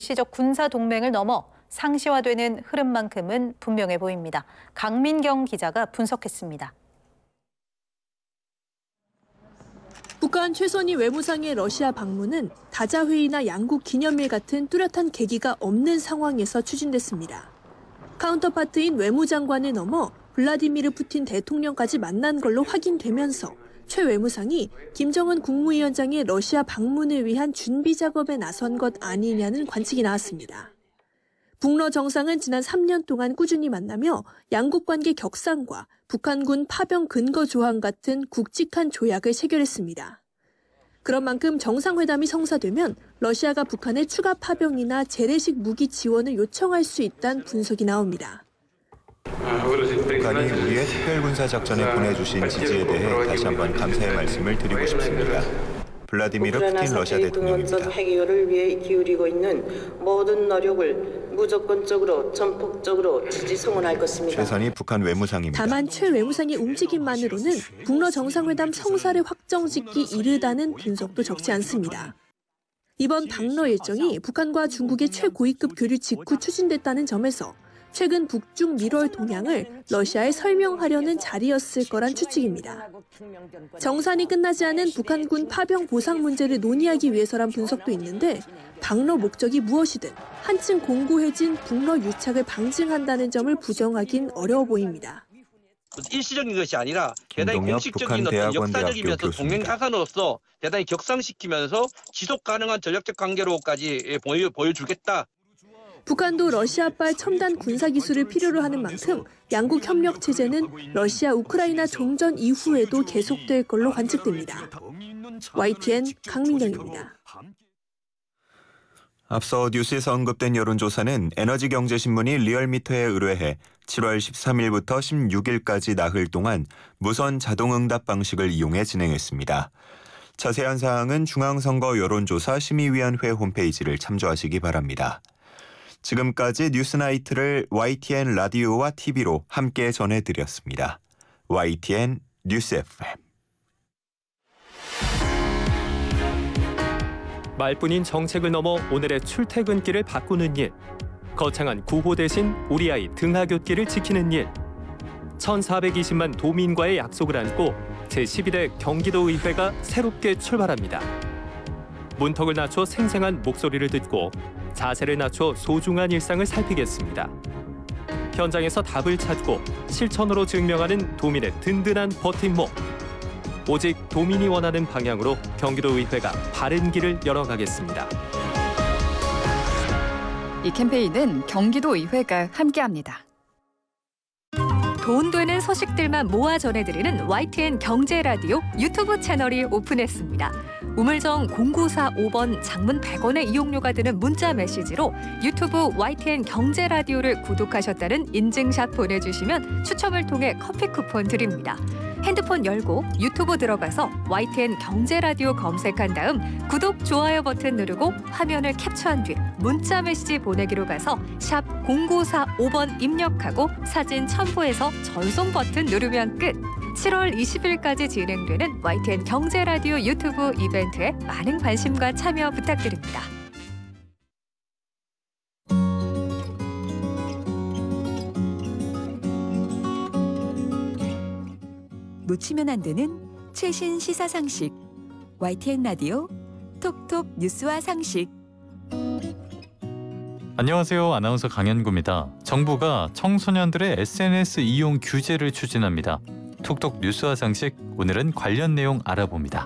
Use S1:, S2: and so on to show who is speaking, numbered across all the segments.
S1: 시적 군사 동맹을 넘어 상시화되는 흐름만큼은 분명해 보입니다. 강민경 기자가 분석했습니다.
S2: 북한 최선희 외무상의 러시아 방문은 다자회의나 양국 기념일 같은 뚜렷한 계기가 없는 상황에서 추진됐습니다. 카운터파트인 외무장관을 넘어 블라디미르 푸틴 대통령까지 만난 걸로 확인되면서 최 외무상이 김정은 국무위원장의 러시아 방문을 위한 준비 작업에 나선 것 아니냐는 관측이 나왔습니다. 북러 정상은 지난 3년 동안 꾸준히 만나며 양국 관계 격상과 북한군 파병 근거 조항 같은 굵직한 조약을 체결했습니다. 그런 만큼 정상회담이 성사되면 러시아가 북한에 추가 파병이나 재래식 무기 지원을 요청할 수 있다는 분석이 나옵니다.
S3: 북한이 우리의 특별군사작전에 보내주신 지지에 대해 다시 한번 감사의 말씀을 드리고 싶습니다. 블라디미르 푸틴 러시아 대통령입니다.
S4: 해결을 위해 기울이고 있는 모든 노력을 무조건적으로 전폭적으로 지지 성원할 것입니다.
S3: 최선희 북한 외무상입니다.
S2: 다만 최 외무상의 움직임만으로는 북러 정상회담 성사를 확정짓기 이르다는 분석도 적지 않습니다. 이번 방러 일정이 북한과 중국의 최고위급 교류 직후 추진됐다는 점에서 최근 북중 밀월 동향을 러시아에 설명하려는 자리였을 거란 추측입니다. 정산이 끝나지 않은 북한군 파병 보상 문제를 논의하기 위해서란 분석도 있는데 방러 목적이 무엇이든 한층 공고해진 북러 유착을 방증한다는 점을 부정하긴 어려워 보입니다.
S5: 일시적인 것이 아니라 대단히 공식적인 어떤 역사적이면서 동맹 자산으로서 대단히 격상시키면서 지속 가능한 전략적 관계로까지 보여주겠다.
S2: 북한도 러시아발 첨단 군사기술을 필요로 하는 만큼 양국 협력 체제는 러시아 우크라이나 종전 이후에도 계속될 걸로 관측됩니다. YTN 강민경입니다.
S3: 앞서 뉴스에서 언급된 여론조사는 에너지경제신문이 리얼미터에 의뢰해 7월 13일부터 16일까지 나흘 동안 무선 자동응답 방식을 이용해 진행했습니다. 자세한 사항은 중앙선거 여론조사 심의위원회 홈페이지를 참조하시기 바랍니다. 지금까지 뉴스나이트를 YTN 라디오와 TV로 함께 전해드렸습니다. YTN 뉴스 FM.
S6: 말뿐인 정책을 넘어 오늘의 출퇴근길을 바꾸는 일. 거창한 구호 대신 우리 아이 등하굣길을 지키는 일. 1420만 도민과의 약속을 안고 제12대 경기도의회가 새롭게 출발합니다. 문턱을 낮춰 생생한 목소리를 듣고 자세를 낮춰 소중한 일상을 살피겠습니다. 현장에서 답을 찾고 실천으로 증명하는 도민의 든든한 버팀목. 오직 도민이 원하는 방향으로 경기도의회가 바른 길을 열어가겠습니다.
S7: 이 캠페인은 경기도의회가 함께합니다.
S8: 돈 되는 소식들만 모아 전해드리는 YTN 경제라디오 유튜브 채널이 오픈했습니다. 우물정 0945번 장문 100원의 이용료가 드는 문자 메시지로 유튜브 YTN 경제라디오를 구독하셨다는 인증샷 보내주시면 추첨을 통해 커피 쿠폰 드립니다. 핸드폰 열고 유튜브 들어가서 YTN 경제라디오 검색한 다음 구독, 좋아요 버튼 누르고 화면을 캡처한 뒤 문자 메시지 보내기로 가서 샵 0945번 입력하고 사진 첨부해서 전송 버튼 누르면 끝. 7월 20일까지 진행되는 YTN 경제라디오 유튜브 이벤트에 많은 관심과 참여 부탁드립니다.
S9: 놓치면 안 되는 최신 시사 상식. YTN 라디오 톡톡 뉴스와 상식.
S10: 안녕하세요. 아나운서 강현구입니다. 정부가 청소년들의 SNS 이용 규제를 추진합니다. 톡톡 뉴스와 상식, 오늘은 관련 내용 알아봅니다.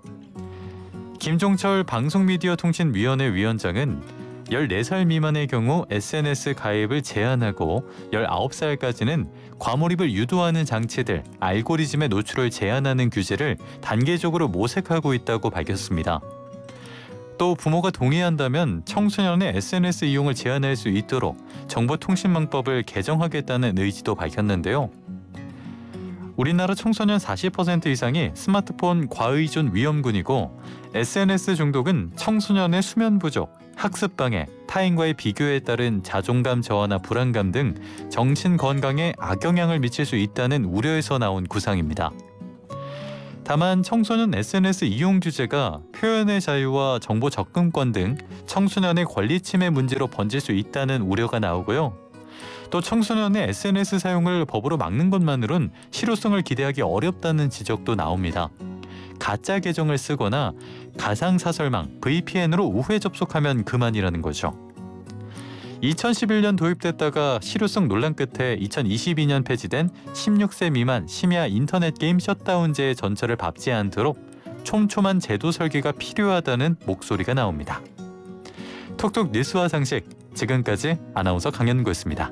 S10: 김종철 방송미디어통신위원회 위원장은 14살 미만의 경우 SNS 가입을 제한하고 19살까지는 과몰입을 유도하는 장치들, 알고리즘의 노출을 제한하는 규제를 단계적으로 모색하고 있다고 밝혔습니다. 또 부모가 동의한다면 청소년의 SNS 이용을 제한할 수 있도록 정보통신망법을 개정하겠다는 의지도 밝혔는데요. 우리나라 청소년 40% 이상이 스마트폰 과의존 위험군이고 SNS 중독은 청소년의 수면 부족, 학습 방해, 타인과의 비교에 따른 자존감 저하나 불안감 등 정신 건강에 악영향을 미칠 수 있다는 우려에서 나온 구상입니다. 다만 청소년 SNS 이용 규제가 표현의 자유와 정보 접근권 등 청소년의 권리 침해 문제로 번질 수 있다는 우려가 나오고요. 또 청소년의 SNS 사용을 법으로 막는 것만으론 실효성을 기대하기 어렵다는 지적도 나옵니다. 가짜 계정을 쓰거나 가상사설망, VPN으로 우회 접속하면 그만이라는 거죠. 2011년 도입됐다가 실효성 논란 끝에 2022년 폐지된 16세 미만 심야 인터넷 게임 셧다운제의 전철을 밟지 않도록 촘촘한 제도 설계가 필요하다는 목소리가 나옵니다. 톡톡 뉴스와 상식, 지금까지 아나운서 강현구였습니다.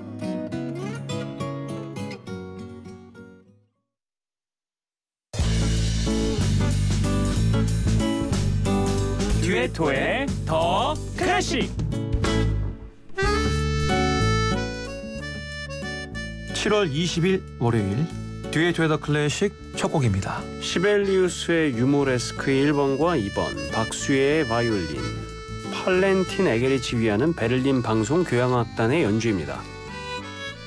S11: 듀엣토의 더 클래식.
S12: 7월 20일 월요일 듀엣토의 더 클래식 첫 곡입니다.
S11: 시벨리우스의 유모레스크 1번과 2번, 박수혜의 바이올린, 팔렌틴 에겔이 지휘하는 베를린 방송 교향악단의 연주입니다.